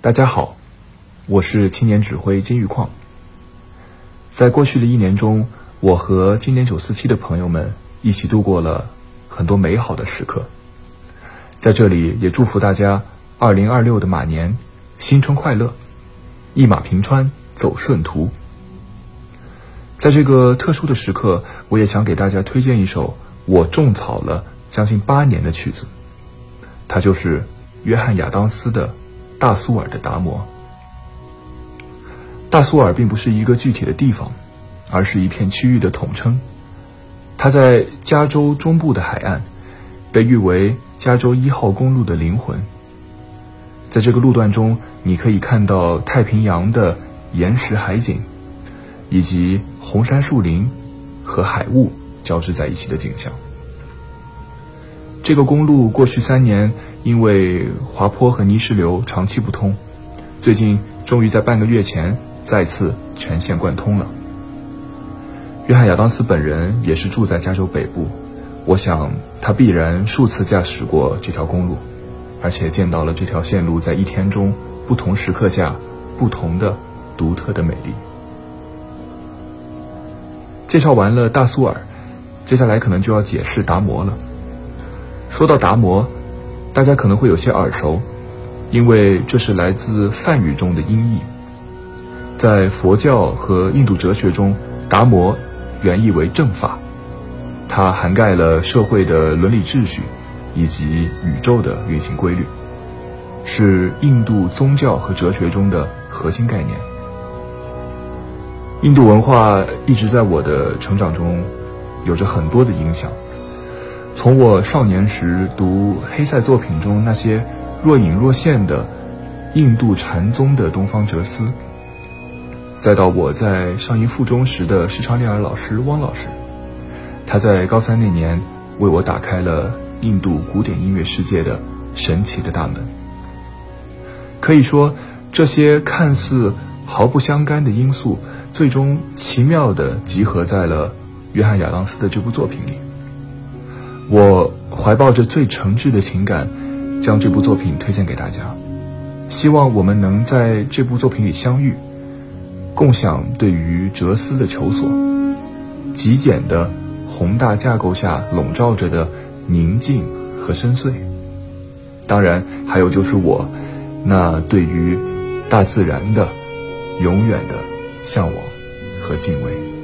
大家好，我是青年指挥金玉矿。在过去的1年中，我和经典947的朋友们一起度过了很多美好的时刻。在这里也祝福大家2026的马年新春快乐，一马平川走顺途。在这个特殊的时刻，我也想给大家推荐一首我种草了将近8年的曲子，它就是约翰亚当斯的大苏尔的达摩。大苏尔并不是一个具体的地方，而是一片区域的统称。它在加州中部的海岸，被誉为加州1号公路的灵魂。在这个路段中，你可以看到太平洋的岩石海景，以及红杉树林和海雾交织在一起的景象。这个公路过去3年因为滑坡和泥石流长期不通，最近终于在半个月前再次全线贯通了。约翰亚当斯本人也是住在加州北部，我想他必然数次驾驶过这条公路，而且见到了这条线路在一天中不同时刻下不同的独特的美丽。介绍完了大苏尔，接下来可能就要解释达摩了。说到达摩，大家可能会有些耳熟，因为这是来自梵语中的音译。在佛教和印度哲学中，达摩原意为正法，它涵盖了社会的伦理秩序以及宇宙的运行规律，是印度宗教和哲学中的核心概念。印度文化一直在我的成长中有着很多的影响，从我少年时读黑塞作品中那些若隐若现的印度禅宗的东方哲思，再到我在上一附中时的视唱练耳老师汪老师，他在高3那年为我打开了印度古典音乐世界的神奇的大门。可以说，这些看似毫不相干的因素，最终奇妙地集合在了约翰亚当斯的这部作品里。我怀抱着最诚挚的情感，将这部作品推荐给大家，希望我们能在这部作品里相遇，共享对于哲思的求索，极简的宏大架构下笼罩着的宁静和深邃。当然还有就是我那对于大自然的永远的向往和敬畏。